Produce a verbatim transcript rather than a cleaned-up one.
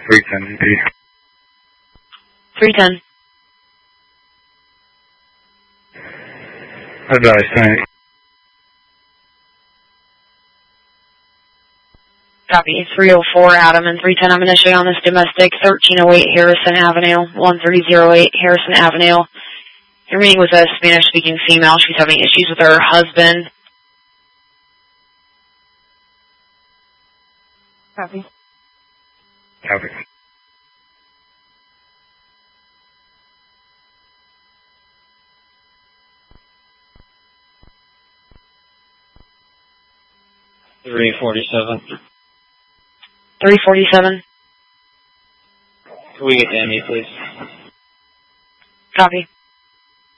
three ten B. three ten. Advice, thanks. Copy. three oh four Adam and three ten. I'm initially on this domestic, thirteen oh eight Harrison Avenue, one three oh eight Harrison Avenue. You're meeting with a Spanish-speaking female. She's having issues with her husband. Copy. Copy. three forty-seven. three forty-seven. Can we get Danny, please? Copy.